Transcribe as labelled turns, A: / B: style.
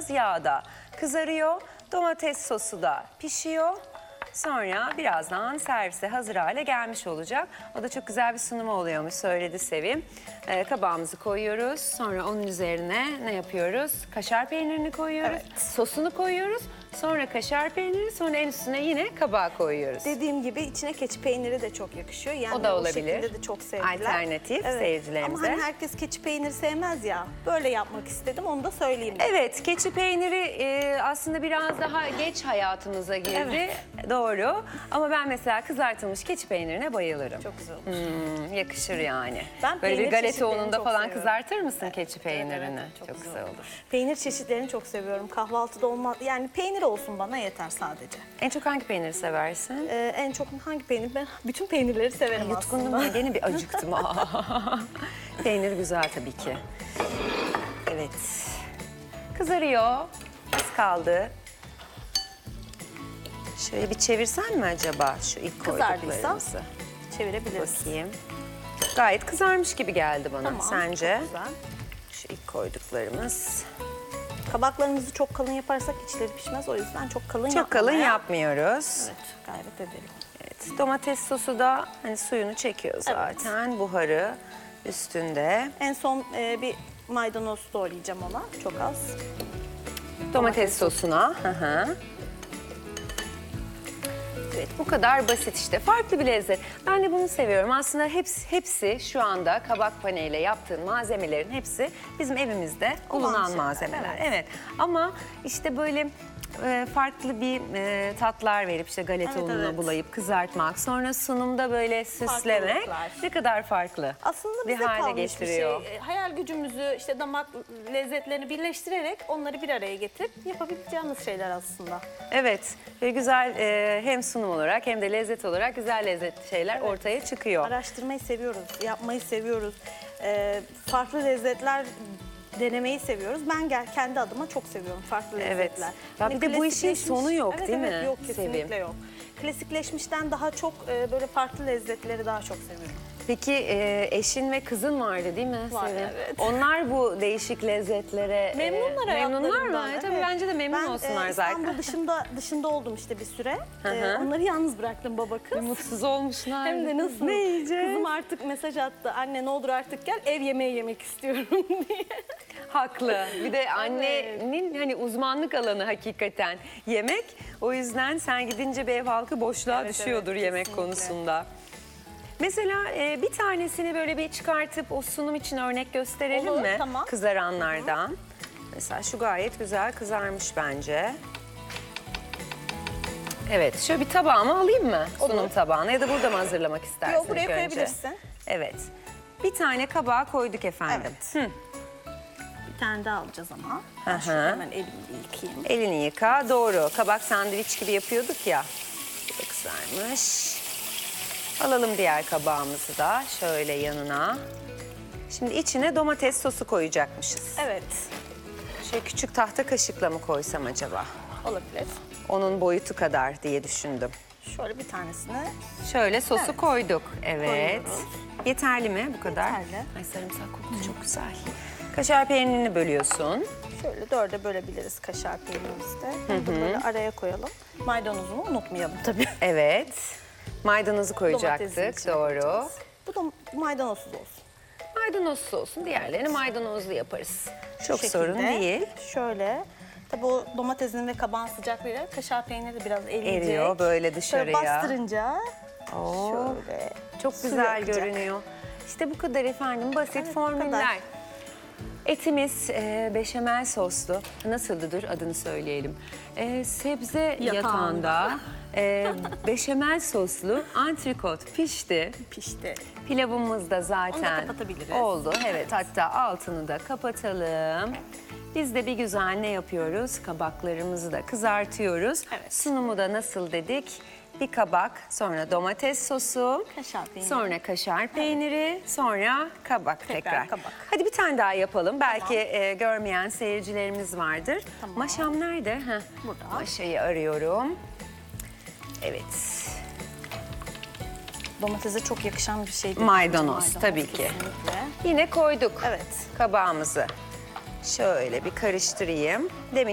A: biraz yağda kızarıyor. Domates sosu da pişiyor. Sonra birazdan servise hazır hale gelmiş olacak. O da çok güzel bir sunumu oluyormuş, söyledi Sevim. Kabağımızı koyuyoruz. Sonra onun üzerine ne yapıyoruz? Kaşar peynirini koyuyoruz.
B: Evet.
A: Sosunu koyuyoruz. Sonra kaşar peyniri, sonra en üstüne yine kabağı koyuyoruz.
B: Dediğim gibi içine keçi peyniri de çok yakışıyor. Yani
A: O da olabilir.
B: şekilde de çok sevdiler.
A: Alternatif seyircilerimize.
B: Ama hani herkes keçi peyniri sevmez ya. Böyle yapmak istedim, onu da söyleyeyim.
A: Evet, keçi peyniri aslında biraz daha geç hayatımıza girdi. Doğru. Ama ben mesela kızartılmış keçi peynirine bayılırım.
B: Çok güzel olur.
A: Yakışır yani.
B: Ben
A: Böyle bir
B: peynir
A: galeta
B: çeşitlerini
A: ununda
B: çok
A: falan
B: seviyorum.
A: kızartır mısın keçi peynirini?
B: evet,
A: çok
B: çok
A: güzel
B: güzel
A: olur.
B: Peynir çeşitlerini çok seviyorum. Kahvaltıda olmaz. Yani peynir olsun bana yeter sadece.
A: En çok hangi peyniri seversin?
B: En çok hangi peynir? Ben bütün peynirleri severim
A: Yutkundum
B: aslında.
A: ben, gene bir acıktım. Peynir güzel tabii ki. Evet. Kızarıyor. Az kaldı. Şöyle bir çevirsen mi acaba şu ilk
B: Kızardıysa
A: koyduklarımızı?
B: çevirebiliriz.
A: Bakayım. Gayet kızarmış gibi geldi bana.
B: Tamam,
A: Sence?
B: çok güzel.
A: Şu ilk koyduklarımız.
B: Kabaklarımızı çok kalın yaparsak içleri pişmez. O yüzden çok kalın
A: Çok kalın
B: yapmamaya
A: yapmıyoruz.
B: Evet, gayret edelim.
A: Evet. Domates sosu da hani suyunu çekiyor zaten. Buharı üstünde.
B: En son bir maydanoz doğrayacağım ona. Çok az.
A: Domates sosuna. Hı hı. Evet, bu kadar basit işte. Farklı bir lezzet. Ben de bunu seviyorum. Aslında hepsi şu anda kabak paneyle yaptığın malzemelerin hepsi bizim evimizde bulunan
B: şeyler,
A: malzemeler.
B: evet.
A: Evet. Ama işte böyle farklı bir tatlar verip işte galeta
B: Evet,
A: ununa
B: evet.
A: bulayıp kızartmak, sonra sunumda böyle süslemek
B: Farklılıklar.
A: ne kadar farklı
B: Aslında
A: bir
B: bize
A: hale
B: kalmış
A: getiriyor.
B: bir şey. Hayal gücümüzü, işte damak lezzetlerini birleştirerek onları bir araya getirip yapabileceğimiz şeyler aslında.
A: Evet, güzel hem sunum olarak hem de lezzet olarak güzel lezzetli şeyler ortaya çıkıyor.
B: Araştırmayı seviyoruz, yapmayı seviyoruz. Farklı lezzetler denemeyi seviyoruz. Ben kendi adıma çok seviyorum farklı
A: Evet.
B: lezzetler.
A: Ya bir de bu işin
B: klasikleşmiş-
A: sonu yok,
B: evet,
A: değil
B: evet,
A: mi
B: yok, kesinlikle
A: Sevim?
B: yok. Klasikleşmişten daha çok böyle farklı lezzetleri daha çok seviyorum.
A: Peki eşin ve kızın vardı değil mi?
B: Var,
A: Sevim?
B: evet.
A: Onlar bu değişik lezzetlere
B: Memnunlar
A: memnunlar mı?
B: hayatlarından,
A: Tabii
B: evet.
A: bence de memnun
B: Ben,
A: olsunlar zaten.
B: İstanbul dışında oldum işte bir süre.
A: hı.
B: Onları yalnız bıraktım baba kız.
A: Mutsuz olmuşlar.
B: Hem de nasıl?
A: Ne yiyeceğiz?
B: Kızım artık mesaj attı. Anne ne olur artık gel, ev yemeği yemek istiyorum diye.
A: Haklı. Bir de annenin hani uzmanlık alanı hakikaten yemek. O yüzden sen gidince bir ev halkı boşluğa
B: Evet,
A: düşüyordur
B: evet,
A: yemek
B: kesinlikle.
A: konusunda. Mesela bir tanesini böyle bir çıkartıp o sunum için örnek gösterelim
B: Olur,
A: mi?
B: tamam.
A: Kızaranlardan. Mesela şu gayet güzel kızarmış bence. Evet, şöyle bir tabağıma alayım mı?
B: Olur.
A: Sunum tabağına ya da burada mı hazırlamak istersin?
B: Yok, buraya
A: ilk önce?
B: koyabilirsin.
A: Evet. Bir tane kabağa koyduk efendim.
B: Evet. Bir tane daha alacağız ama. Ben şu
A: Hı.
B: hemen elimi bir yıkayayım.
A: Elini yıka, doğru. Kabak sandviç gibi yapıyorduk ya. Bu da kızarmış. Alalım diğer kabağımızı da şöyle yanına. Şimdi içine domates sosu koyacakmışız.
B: Evet,
A: Şöyle küçük tahta kaşıkla mı koysam acaba?
B: olabilir.
A: Onun boyutu kadar diye düşündüm.
B: Şöyle bir tanesini.
A: Şöyle sosu
B: Evet.
A: koyduk. Evet.
B: Koyuyoruz.
A: Yeterli mi bu kadar?
B: Yeterli.
A: Ay sarımsak koktu çok güzel. Kaşar peynirini bölüyorsun.
B: Şöyle dörde bölebiliriz kaşar peynirimizi de. Bunu da böyle araya koyalım. Maydanozunu unutmayalım tabii.
A: Evet. Maydanozu
B: Domatesin
A: koyacaktık.
B: içine
A: Doğru.
B: koyacağız. Bu da maydanozsuz olsun.
A: Maydanozsuz olsun. Diğerlerini maydanozlu yaparız. Çok
B: Şu
A: sorun
B: şekilde.
A: değil.
B: Şöyle. Tabii o domatesin ve kabağın sıcaklığıyla kaşar peyniri de biraz eriyecek.
A: Eriyor böyle
B: Şöyle
A: dışarıya.
B: bastırınca
A: Oo,
B: şöyle
A: çok
B: su
A: güzel
B: yakacak.
A: görünüyor. İşte bu kadar efendim, basit
B: Evet, bu
A: formüller.
B: kadar.
A: Etimiz beşamel soslu. Nasıldı, dur adını söyleyelim. Sebze yatağında beşamel soslu antrikot pişti.
B: pişti.
A: Pilavımız da zaten
B: Onu da kapatabiliriz.
A: oldu. Evet, hatta altını da kapatalım. Biz de bir güzel ne yapıyoruz? Kabaklarımızı da kızartıyoruz.
B: Evet.
A: Sunumu da nasıl dedik? Bir kabak, sonra domates sosu,
B: Kaşar peyniri.
A: sonra kaşar peyniri, sonra kabak tekrar.
B: kabak.
A: Hadi bir tane daha yapalım. Belki görmeyen seyircilerimiz vardır.
B: Tamam.
A: Maşam nerede? Heh.
B: Burada.
A: Maşayı arıyorum. Evet.
B: Domatese çok yakışan bir şey değil.
A: Maydanoz, tabii ki.
B: Kesinlikle.
A: Yine koyduk
B: Evet.
A: kabağımızı. Şöyle bir karıştırayım. Demin